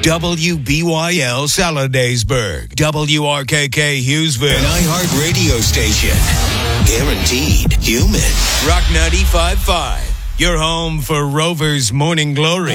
WBYL Saladaysburg, WRKK Hughesville, an iHeart radio station. Guaranteed human. Rock 95.5, your home for Rover's Morning Glory.